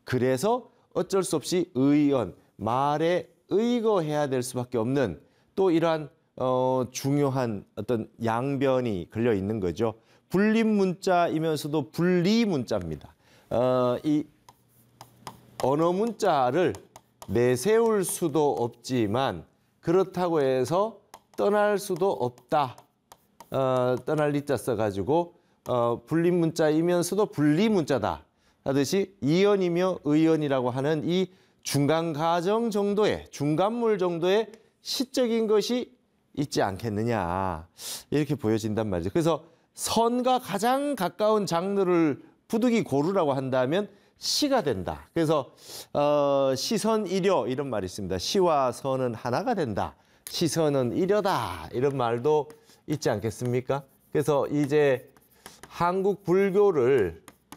그래서 어쩔 수 없이 의언, 말에 의거해야 될 수밖에 없는 또 이러한 중요한 어떤 양변이 걸려 있는 거죠. 불립문자이면서도 분리문자입니다. 이 언어 문자를 내세울 수도 없지만 그렇다고 해서 떠날 수도 없다. 떠날 리자 써가지고 불립문자이면서도 분리문자다 하듯이 이언이며 의언이라고 하는 이 중간 과정 정도의 중간물 정도의 시적인 것이 있지 않겠느냐 이렇게 보여진단 말이죠. 그래서 선과 가장 가까운 장르를 부득이 고르라고 한다면 시가 된다. 그래서 시선이려 이런 말이 있습니다. 시와 선은 하나가 된다. 시선은 이려다 이런 말도 있지 않겠습니까? 그래서 이제 한국 불교를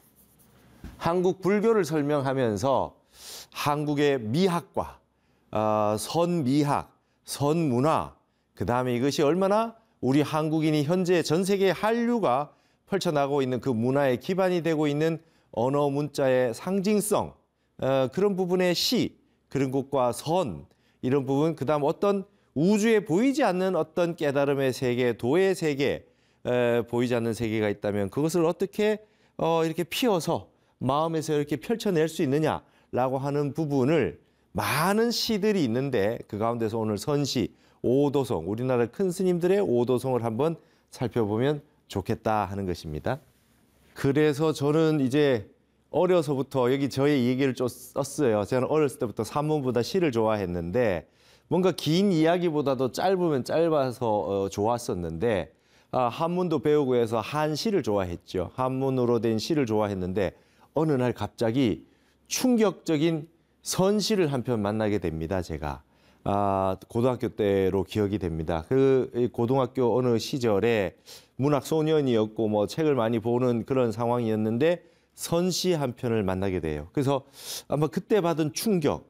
설명하면서 한국의 미학과 선미학, 선문화, 그다음에 이것이 얼마나 우리 한국인이 현재 전 세계 한류가 펼쳐나가고 있는 그 문화의 기반이 되고 있는 언어 문자의 상징성, 그런 부분의 시, 그런 것과 선, 이런 부분, 그다음 어떤 우주에 보이지 않는 어떤 깨달음의 세계, 도의 세계, 보이지 않는 세계가 있다면 그것을 어떻게 이렇게 피워서 마음에서 이렇게 펼쳐낼 수 있느냐라고 하는 부분을 많은 시들이 있는데 그 가운데서 오늘 선시, 오도송, 우리나라 큰 스님들의 오도송을 한번 살펴보면 좋겠다 하는 것입니다. 그래서 저는 이제 어려서부터 여기 저의 얘기를 좀 썼어요. 저는 어렸을 때부터 산문보다 시를 좋아했는데 뭔가 긴 이야기보다도 짧으면 짧아서 좋았었는데 한문도 배우고 해서 한시를 좋아했죠. 한문으로 된 시를 좋아했는데 어느 날 갑자기 충격적인 선시를 한 편 만나게 됩니다. 제가 고등학교 때로 기억이 됩니다. 그 고등학교 어느 시절에 문학 소년이었고 뭐 책을 많이 보는 그런 상황이었는데 선시 한 편을 만나게 돼요. 그래서 아마 그때 받은 충격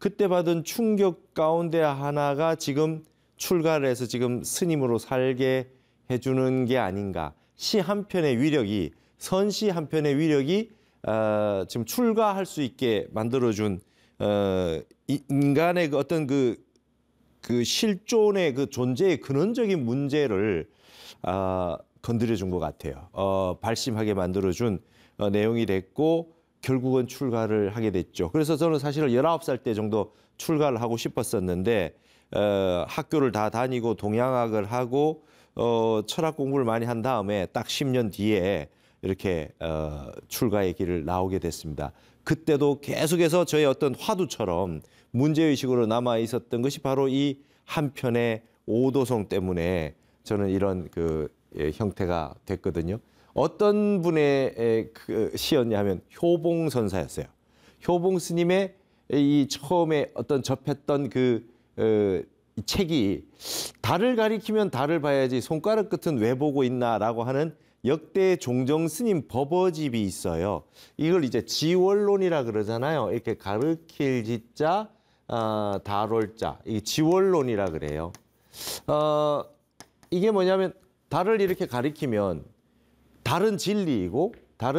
가운데 하나가 지금 출가를 해서 지금 스님으로 살게 해주는 게 아닌가. 시 한 편의 위력이, 선시 한 편의 위력이 지금 출가할 수 있게 만들어준 인간의 그 어떤 그 실존의 그 존재의 근원적인 문제를 건드려준 것 같아요. 발심하게 만들어준 내용이 됐고 결국은 출가를 하게 됐죠. 그래서 저는 사실은 19살 때 정도 출가를 하고 싶었었는데 학교를 다 다니고 동양학을 하고 철학 공부를 많이 한 다음에 딱 10년 뒤에 이렇게 출가의 길을 나오게 됐습니다. 그때도 계속해서 저의 어떤 화두처럼 문제의식으로 남아 있었던 것이 바로 이 한편의 오도송 때문에 저는 이런 형태가 됐거든요. 어떤 분의 그 시였냐 하면 효봉선사였어요. 효봉 스님의 이 처음에 어떤 접했던 이 책이 달을 가리키면 달을 봐야지 손가락 끝은 왜 보고 있나라고 하는 역대 종정 스님 법어집이 있어요. 이걸 이제 지월론이라 그러잖아요. 이렇게 가르칠 지자, 다롤자, 이 지월론이라 그래요. 이게 뭐냐면 달을 이렇게 가리키면 달은 진리이고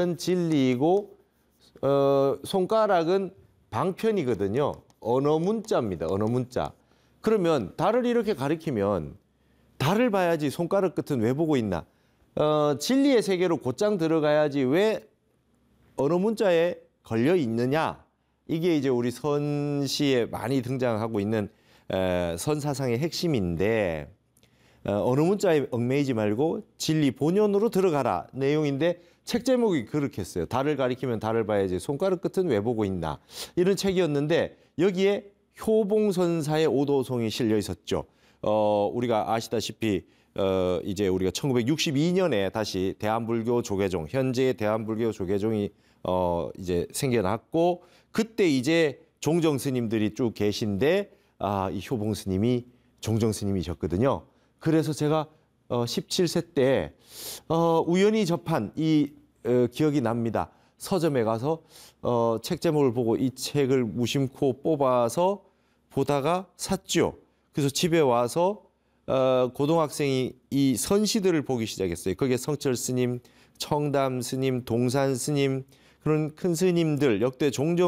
손가락은 방편이거든요. 언어 문자입니다. 언어 문자. 그러면 달을 이렇게 가리키면 달을 봐야지 손가락 끝은 왜 보고 있나? 진리의 세계로 곧장 들어가야지 왜 언어 문자에 걸려 있느냐? 이게 이제 우리 선시에 많이 등장하고 있는 선사상의 핵심인데 언어 문자에 얽매이지 말고 진리 본연으로 들어가라 내용인데 책 제목이 그렇게 했어요. 달을 가리키면 달을 봐야지 손가락 끝은 왜 보고 있나? 이런 책이었는데 여기에 효봉선사의 오도송이 실려 있었죠. 우리가 아시다시피 이제 우리가 1962년에 다시 대한불교 조계종, 현재의 대한불교 조계종이 이제 생겨났고 그때 이제 종정 스님들이 쭉 계신데 이 효봉 스님이 종정 스님이셨거든요. 그래서 제가 17세 때 우연히 접한 이 기억이 납니다. 서점에 가서 책 제목을 보고 이 책을 무심코 뽑아서 보다가 샀죠. 그래서 집에 와서 고등학생이 이 선시들을 보기 시작했어요. 거기에 성철 스님, 청담 스님, 동산 스님 그런 큰 스님들 역대 종정